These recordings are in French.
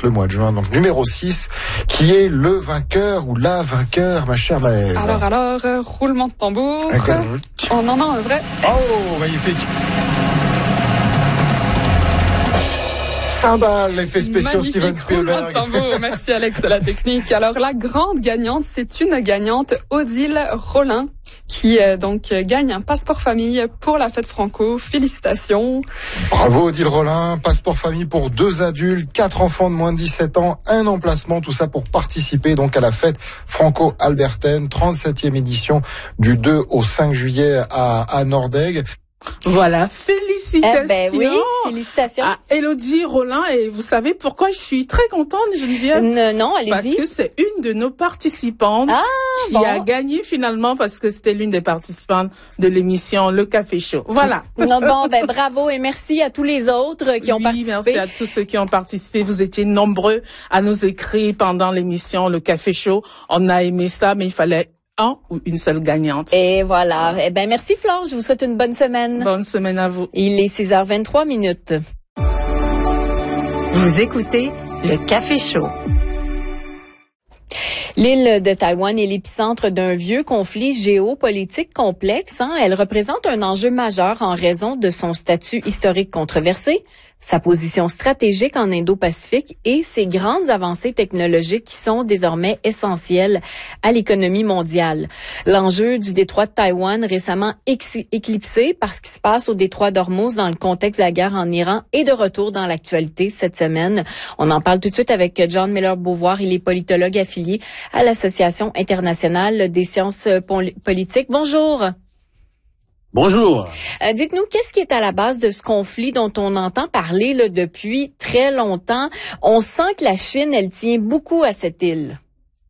le mois de juin, donc numéro 6, qui est le vainqueur ou la vainqueur, ma chère Maëlle. Alors, roulement de tambour. On en a un vrai. Oh, magnifique. Cymbales, effets spéciaux, Magnifique, Steven Spielberg. Tambour. Merci Alex de la technique. Alors la grande gagnante, c'est une gagnante, Odile Rollin, qui donc gagne un passeport famille pour la fête franco. Félicitations. Bravo Odile Rollin, passeport famille pour 2 adultes, 4 enfants de moins de 17 ans, un emplacement, tout ça pour participer donc à la fête franco-albertaine, 37e édition du 2 au 5 juillet à Nordegg. Voilà, félicitations. Oui, félicitations. À Élodie Rollin, et vous savez pourquoi je suis très contente, Geneviève? Non, allez-y. Parce que c'est une de nos participantes qui a gagné finalement, parce que c'était l'une des participantes de l'émission Le Café Chaud. Voilà. Bravo et merci à tous les autres qui ont participé. Merci à tous ceux qui ont participé. Vous étiez nombreux à nous écrire pendant l'émission Le Café Chaud. On a aimé ça, mais il fallait un ou une seule gagnante. Et voilà. Merci Flore, je vous souhaite une bonne semaine. Bonne semaine à vous. Il est 6h23. Vous écoutez Le Café Chaud. L'île de Taïwan est l'épicentre d'un vieux conflit géopolitique complexe. Elle représente un enjeu majeur en raison de son statut historique controversé, sa position stratégique en Indo-Pacifique et ses grandes avancées technologiques qui sont désormais essentielles à l'économie mondiale. L'enjeu du détroit de Taïwan, récemment éclipsé par ce qui se passe au détroit d'Ormuz dans le contexte de la guerre en Iran, est de retour dans l'actualité cette semaine. On en parle tout de suite avec John Miller-Beauvoir. Il est politologue affilié à l'Association internationale des sciences politiques. Bonjour. Bonjour. Dites-nous, qu'est-ce qui est à la base de ce conflit dont on entend parler depuis très longtemps? On sent que la Chine, elle tient beaucoup à cette île.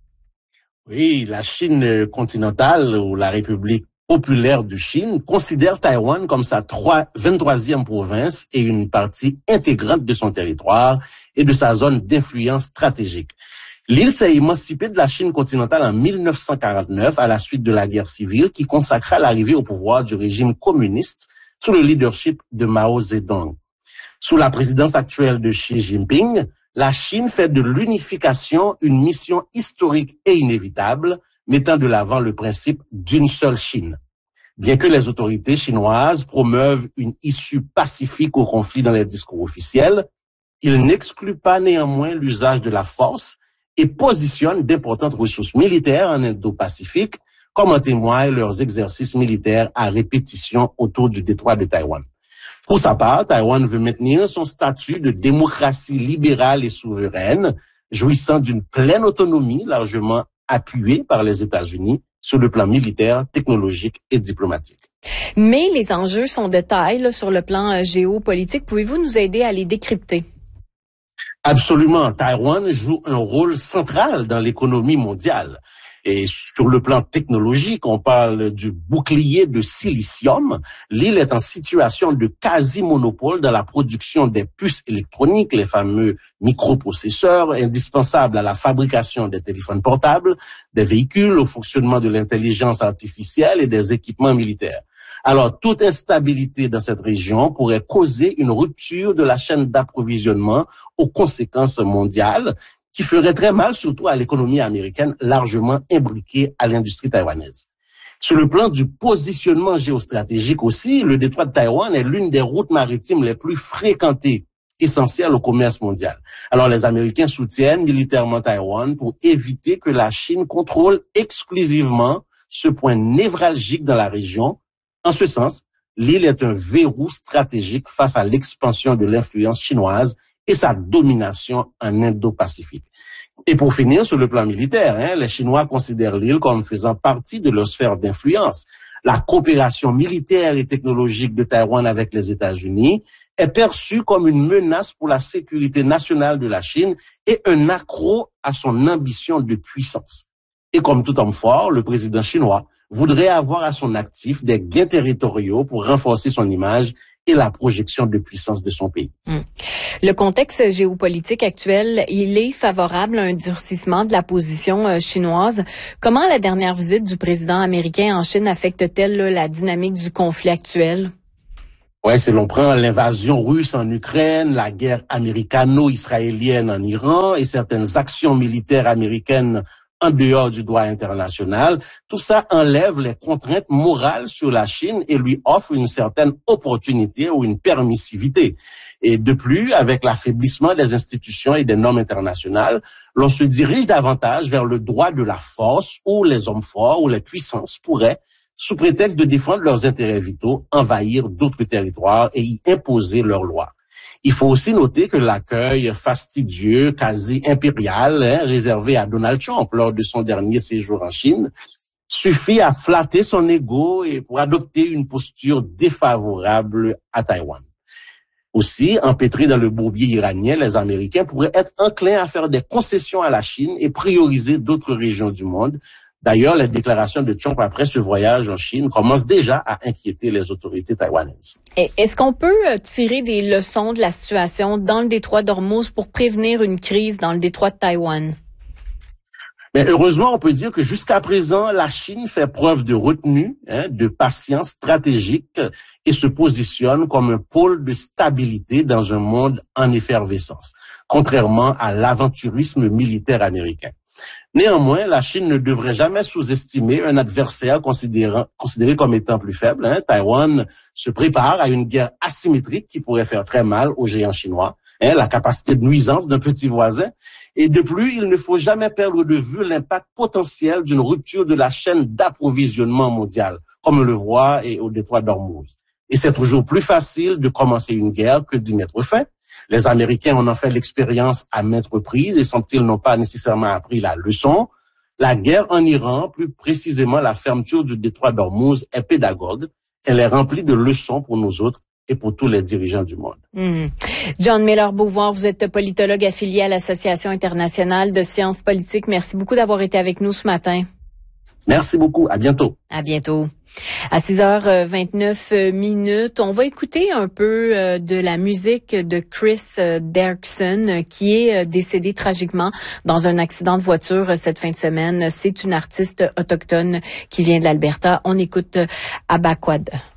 Oui, la Chine continentale ou la République populaire de Chine considère Taïwan comme sa 23e province et une partie intégrante de son territoire et de sa zone d'influence stratégique. L'île s'est émancipée de la Chine continentale en 1949 à la suite de la guerre civile qui consacra l'arrivée au pouvoir du régime communiste sous le leadership de Mao Zedong. Sous la présidence actuelle de Xi Jinping, la Chine fait de l'unification une mission historique et inévitable, mettant de l'avant le principe d'une seule Chine. Bien que les autorités chinoises promeuvent une issue pacifique au conflit dans les discours officiels, ils n'excluent pas néanmoins l'usage de la force et positionnent d'importantes ressources militaires en Indo-Pacifique, comme en témoignent leurs exercices militaires à répétition autour du détroit de Taïwan. Pour sa part, Taïwan veut maintenir son statut de démocratie libérale et souveraine, jouissant d'une pleine autonomie largement appuyée par les États-Unis sur le plan militaire, technologique et diplomatique. Mais les enjeux sont de taille sur le plan géopolitique. Pouvez-vous nous aider à les décrypter? Absolument. Taïwan joue un rôle central dans l'économie mondiale. Et sur le plan technologique, on parle du bouclier de silicium. L'île est en situation de quasi-monopole dans la production des puces électroniques, les fameux microprocesseurs indispensables à la fabrication des téléphones portables, des véhicules, au fonctionnement de l'intelligence artificielle et des équipements militaires. Alors, toute instabilité dans cette région pourrait causer une rupture de la chaîne d'approvisionnement aux conséquences mondiales qui ferait très mal, surtout à l'économie américaine largement imbriquée à l'industrie taïwanaise. Sur le plan du positionnement géostratégique aussi, le détroit de Taïwan est l'une des routes maritimes les plus fréquentées, essentielles au commerce mondial. Alors, les Américains soutiennent militairement Taïwan pour éviter que la Chine contrôle exclusivement ce point névralgique dans la région. En ce sens, l'île est un verrou stratégique face à l'expansion de l'influence chinoise et sa domination en Indo-Pacifique. Et pour finir, sur le plan militaire, les Chinois considèrent l'île comme faisant partie de leur sphère d'influence. La coopération militaire et technologique de Taïwan avec les États-Unis est perçue comme une menace pour la sécurité nationale de la Chine et un accroc à son ambition de puissance. Et comme tout homme fort, le président chinois voudrait avoir à son actif des gains territoriaux pour renforcer son image et la projection de puissance de son pays. Le contexte géopolitique actuel, il est favorable à un durcissement de la position chinoise. Comment la dernière visite du président américain en Chine affecte-t-elle la dynamique du conflit actuel? Ouais, si l'on prend l'invasion russe en Ukraine, la guerre américano-israélienne en Iran et certaines actions militaires américaines en dehors du droit international, tout ça enlève les contraintes morales sur la Chine et lui offre une certaine opportunité ou une permissivité. Et de plus, avec l'affaiblissement des institutions et des normes internationales, l'on se dirige davantage vers le droit de la force où les hommes forts ou les puissances pourraient, sous prétexte de défendre leurs intérêts vitaux, envahir d'autres territoires et y imposer leurs lois. Il faut aussi noter que l'accueil fastidieux, quasi impérial, réservé à Donald Trump lors de son dernier séjour en Chine, suffit à flatter son ego et pour adopter une posture défavorable à Taïwan. Aussi, empêtrés dans le bourbier iranien, les Américains pourraient être enclins à faire des concessions à la Chine et prioriser d'autres régions du monde. D'ailleurs, les déclarations de Trump après ce voyage en Chine commencent déjà à inquiéter les autorités taïwanaises. Est-ce qu'on peut tirer des leçons de la situation dans le détroit d'Ormuz pour prévenir une crise dans le détroit de Taïwan? Mais heureusement, on peut dire que jusqu'à présent, la Chine fait preuve de retenue, de patience stratégique et se positionne comme un pôle de stabilité dans un monde en effervescence, contrairement à l'aventurisme militaire américain. Néanmoins, la Chine ne devrait jamais sous-estimer un adversaire considéré comme étant plus faible. Taïwan se prépare à une guerre asymétrique qui pourrait faire très mal aux géants chinois, la capacité de nuisance d'un petit voisin. Et de plus, il ne faut jamais perdre de vue l'impact potentiel d'une rupture de la chaîne d'approvisionnement mondiale, comme on le voit au détroit d'Ormuz. Et c'est toujours plus facile de commencer une guerre que d'y mettre fin. Les Américains en ont fait l'expérience à maintes reprises et semble-t-il n'ont pas nécessairement appris la leçon. La guerre en Iran, plus précisément la fermeture du détroit d'Ormuz, est pédagogue. Elle est remplie de leçons pour nous autres et pour tous les dirigeants du monde. John Miller-Beauvoir, vous êtes politologue affilié à l'Association internationale de sciences politiques. Merci beaucoup d'avoir été avec nous ce matin. Merci beaucoup. À bientôt. À bientôt. À 6h29, on va écouter un peu de la musique de Chris Derksen qui est décédé tragiquement dans un accident de voiture cette fin de semaine. C'est une artiste autochtone qui vient de l'Alberta. On écoute Abaquad.